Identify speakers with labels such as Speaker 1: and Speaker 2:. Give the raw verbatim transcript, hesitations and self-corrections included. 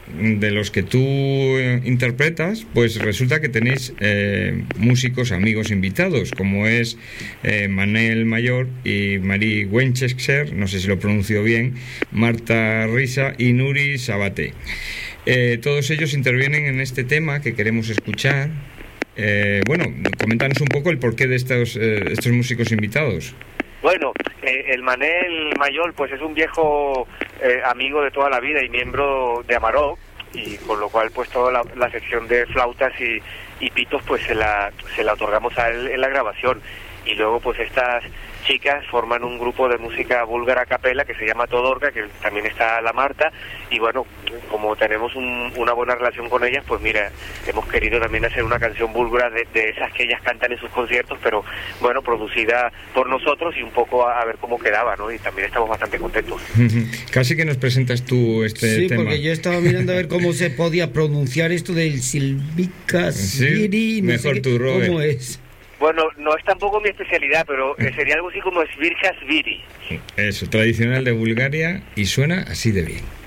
Speaker 1: de los que tú eh, interpretas, pues resulta que tenéis eh, músicos, amigos invitados, como es eh, Manel Mayor y Marie Winchester, no sé si lo pronuncio bien, Marta Risa y Nuri Sabate. Eh, todos ellos intervienen en este tema que queremos escuchar. Eh, bueno, coméntanos un poco el porqué de estos, eh, estos músicos invitados.
Speaker 2: Bueno, eh, el Manel Mayor pues es un viejo eh, amigo de toda la vida y miembro de Amarok, y con lo cual pues toda la, la sección de flautas y, y pitos pues se la, se la otorgamos a él en la grabación. Y luego pues estas chicas forman un grupo de música búlgara a capela que se llama Todorka, que también está la Marta, y bueno, como tenemos un, una buena relación con ellas, pues mira, hemos querido también hacer una canción búlgara de, de esas que ellas cantan en sus conciertos, pero bueno, producida por nosotros y un poco a, a ver cómo quedaba, ¿no? Y también estamos bastante contentos.
Speaker 1: Casi que nos presentas tú este
Speaker 3: sí,
Speaker 1: tema.
Speaker 3: Sí, porque yo estaba mirando a ver cómo se podía pronunciar esto del Silvicas
Speaker 1: sí,
Speaker 3: no
Speaker 1: mejor
Speaker 3: sé
Speaker 1: tú, Robert.
Speaker 3: ¿Cómo es?
Speaker 2: Bueno, no es tampoco mi especialidad, pero sería algo así como Svirjas Viri.
Speaker 1: Eso, tradicional de Bulgaria, y suena así de bien.